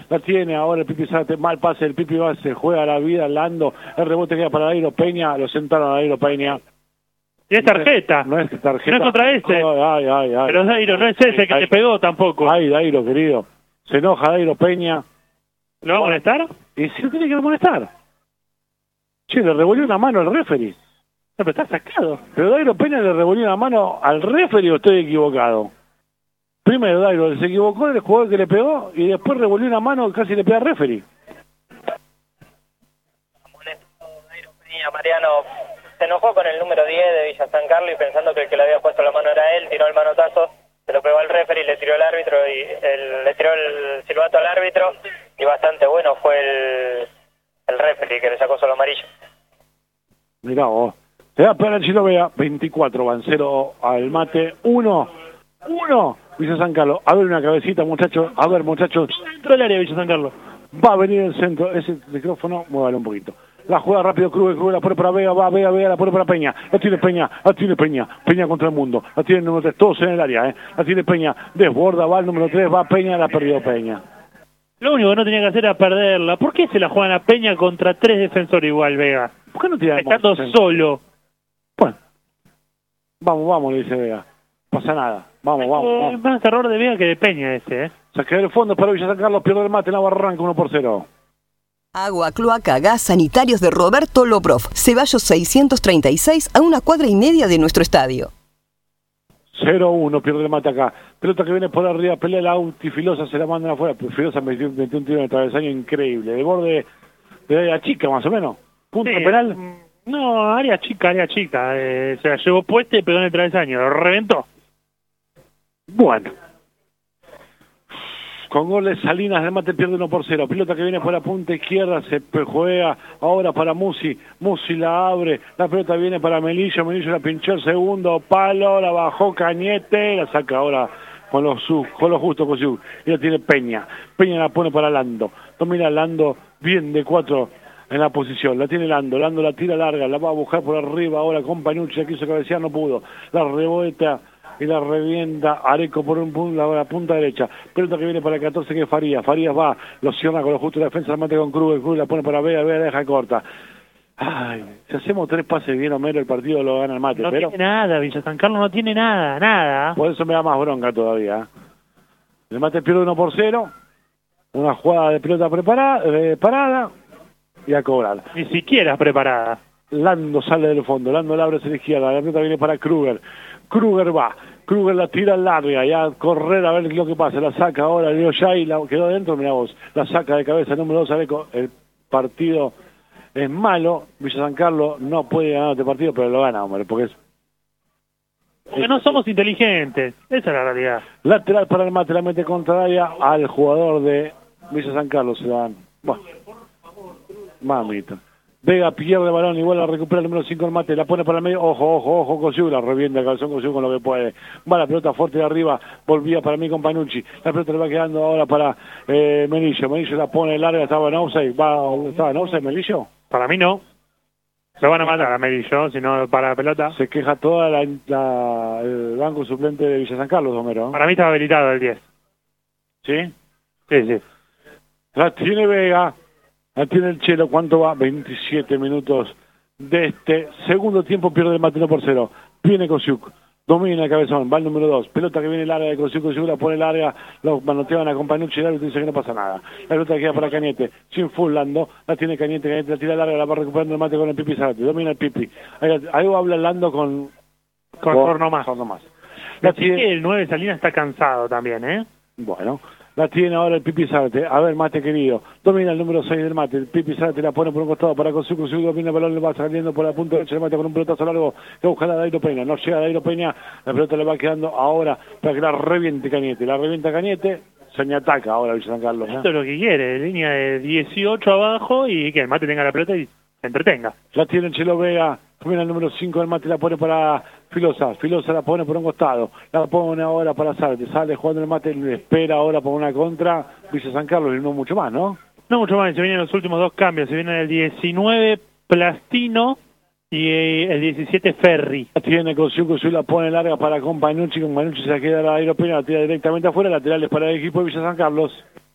La tiene ahora el Pipi Zárate, mal pase, el Pipi va, se juega la vida, Lando, el rebote queda para Dairo Peña, lo sentaron a Dairo Peña. Y es tarjeta. No es tarjeta. No es contra ese. Ay. Pero Dairo no es ese que te pegó tampoco. Ay, Dairo, querido. Se enoja Dairo Peña. ¿Lo va a molestar? Y si lo tiene que molestar. Che, le revolvió una mano al referee. No, pero está sacado. Pero Dairo Peña le revolvió una mano al referee o estoy equivocado. Primero Dairo se equivocó del jugador que le pegó y después revolvió una mano, casi le pega al referee. Dairo Peña, Mariano se enojó con el número 10 de Villa San Carlos y pensando que el que le había puesto la mano era él, tiró el manotazo, se lo pegó al referee, le tiró el árbitro y le tiró el silbato al árbitro y bastante bueno fue el referee que le sacó solo amarillo. Mirá vos. Se da para el Chilovea, 24 van 0 al Mate, 1 Villa San Carlos. A ver una cabecita, muchachos. A ver, muchachos. Dentro del área de Villa San Carlos. Va a venir el centro. Ese micrófono, muévalo un poquito. La juega rápido Kruger la pone para Vega, va Vega, la pone para Peña. La tiene Peña. Peña contra el mundo. La tiene el número 3, todos en el área, La tiene Peña. Desborda, va el número 3, va Peña, la perdió Peña. Lo único que no tenía que hacer era perderla. ¿Por qué se la juegan a Peña contra 3 defensores igual, Vega? ¿Por qué no tira estando solo? Bueno. Vamos, le dice Vega. Pasa nada. Vamos. Es más error de Vega que de Peña ese, Saque del fondo para Villa San Carlos, pierde el Mate, la arranca 1-0. Agua, cloaca, gas, sanitarios de Roberto Loprov. Ceballos 636 a 1,5 cuadras de nuestro estadio. 0-1, pierde el Mate acá. Pelota que viene por arriba, pelea la Auti, Filosa se la mandan afuera. Filosa metió un tiro en el travesaño increíble. De borde de área chica, más o menos. Punto penal. No, área chica. Se la llevó puesta y pegó en el travesaño. Lo reventó. Bueno. Con goles Salinas del Mate pierde 1-0. Pelota que viene por la punta izquierda, se juega ahora para Musi. Musi la abre, la pelota viene para Melillo la pinchó el segundo palo, la bajó Cañete, la saca ahora con lo justo Cosiu. Y la tiene Peña. Peña la pone para Lando. Domina Lando bien de 4 en la posición. La tiene Lando la tira larga, la va a buscar por arriba ahora con Panucci, la quiso cabecear, no pudo. La rebota y la revienta Areco por la punta derecha. Pelota que viene para el 14 que es Farías. Farías va, lo cierra con lo justo la defensa, la mate con Kruger la pone para Vega, la deja corta. Ay, si hacemos 3 pases bien Homero, el partido lo gana el Mate. No pero tiene nada, Villa San Carlos no tiene nada. Por eso me da más bronca todavía. El Mate pierde 1-0. Una jugada de pelota parada y a cobrar. Ni siquiera preparada. Lando sale del fondo, Lando la abre hacia la izquierda, la pelota viene para Kruger va, Kruger la tira larga y a correr a ver lo que pasa, la saca ahora Leo Yay, la quedó dentro, mirá vos, la saca de cabeza, número 2 Areco, el partido es malo, Villa San Carlos no puede ganar este partido, pero lo gana, hombre, porque no somos inteligentes, esa es la realidad. Lateral para el Mate, la mete contra área al jugador de Villa San Carlos, se la dan, bueno, mamita. Vega pierde el balón, igual la recupera el número 5 el Mate, la pone para el medio, ojo, Cosiu, la revienta el calzón Cosiu con lo que puede. Va la pelota fuerte de arriba, volvía para mí con Panucci, la pelota le va quedando ahora para Melillo la pone larga, estaba en offside, ¿estaba en offside Melillo? Para mí no. Lo van a matar a Melillo, si no para la pelota. Se queja toda el banco suplente de Villa San Carlos, Homero. Para mí estaba habilitado el 10. ¿Sí? Sí. La tiene Vega. La tiene el Chelo, ¿cuánto va? 27 minutos de este segundo tiempo, pierde el Mate 1-0. Viene Kosiuk, domina el cabezón, va el número 2. Pelota que viene larga de Kosiuk la pone larga, lo manoteaban a Companucci y el árbitro dice que no pasa nada. La pelota queda para Cañete, sin full Lando, la tiene Cañete la tira larga, la va recuperando el Mate con el Pipi Zárate, domina el Pipi. Ahí va habla Lando con Corno más. La tiene... El 9 Salinas está cansado también, Bueno. La tiene ahora el Pipi Zárate. A ver, Mate querido. Domina el número 6 del Mate. El Pipi Zárate la pone por un costado para Kosiuk domina el balón, le va saliendo por la punta derecha del Mate con un pelotazo largo que busca a Dairo Peña. No llega Dairo Peña. La pelota le va quedando ahora para que la reviente Cañete. La revienta Cañete. Se me ataca ahora Villa San Carlos. Esto es lo que quiere. Línea de 18 abajo y que el Mate tenga la pelota y se entretenga. La tiene el Chelo Vega. Domina el número 5 del Mate. La pone para Filosa la pone por un costado, la pone ahora para Zárate, sale jugando el Mate, le espera ahora por una contra, Villa San Carlos y no mucho más, ¿no? No mucho más, se vienen los últimos 2 cambios, se viene el 19 Plastino y el 17 Ferri. Tiene Kosiuk la pone larga para con Panucci se la queda a la Dairo Peña, la tira directamente afuera, laterales para el equipo de Villa San Carlos.